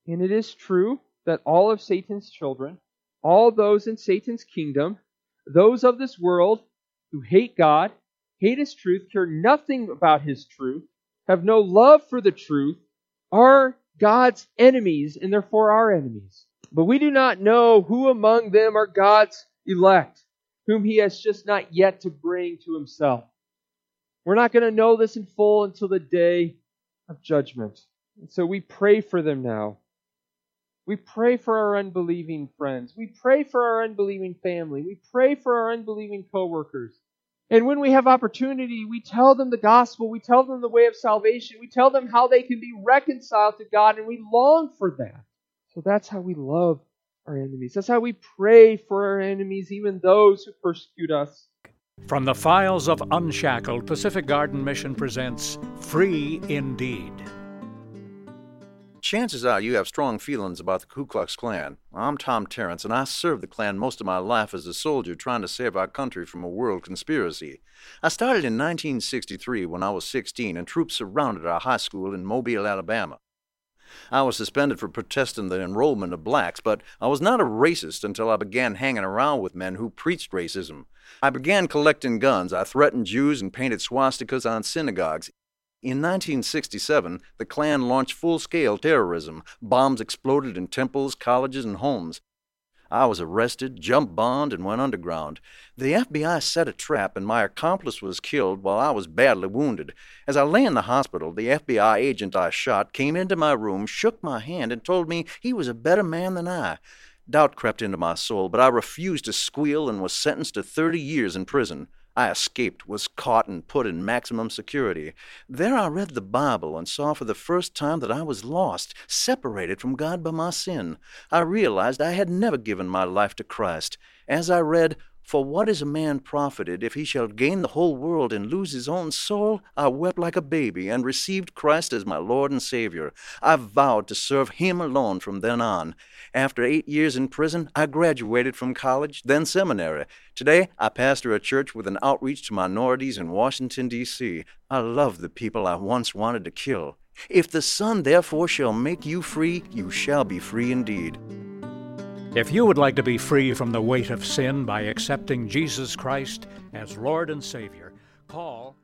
And it is true that all of Satan's children, all those in Satan's kingdom, those of this world who hate God, hate His truth, care nothing about His truth, have no love for the truth, are God's enemies and therefore our enemies. But we do not know who among them are God's elect, whom He has just not yet to bring to Himself. We're not going to know this in full until the day of judgment. And so we pray for them now. We pray for our unbelieving friends. We pray for our unbelieving family. We pray for our unbelieving coworkers. And when we have opportunity, we tell them the gospel. We tell them the way of salvation. We tell them how they can be reconciled to God, and we long for that. So that's how we love our enemies. That's how we pray for our enemies, even those who persecute us. From the files of Unshackled, Pacific Garden Mission presents Free Indeed. Chances are you have strong feelings about the Ku Klux Klan. I'm Tom Terrence, and I served the Klan most of my life as a soldier trying to save our country from a world conspiracy. I started in 1963 when I was 16, and troops surrounded our high school in Mobile, Alabama. I was suspended for protesting the enrollment of blacks, but I was not a racist until I began hanging around with men who preached racism. I began collecting guns. I threatened Jews and painted swastikas on synagogues. In 1967, the Klan launched full-scale terrorism. Bombs exploded in temples, colleges, and homes. I was arrested, jumped bond, and went underground. The FBI set a trap, and my accomplice was killed while I was badly wounded. As I lay in the hospital, the FBI agent I shot came into my room, shook my hand, and told me he was a better man than I. Doubt crept into my soul, but I refused to squeal and was sentenced to 30 years in prison. I escaped, was caught, and put in maximum security. There I read the Bible and saw for the first time that I was lost, separated from God by my sin. I realized I had never given my life to Christ. As I read, "For what is a man profited if he shall gain the whole world and lose his own soul?" I wept like a baby and received Christ as my Lord and Savior. I vowed to serve Him alone from then on. After 8 years in prison, I graduated from college, then seminary. Today, I pastor a church with an outreach to minorities in Washington, D.C. I love the people I once wanted to kill. If the Son therefore shall make you free, you shall be free indeed. If you would like to be free from the weight of sin by accepting Jesus Christ as Lord and Savior, call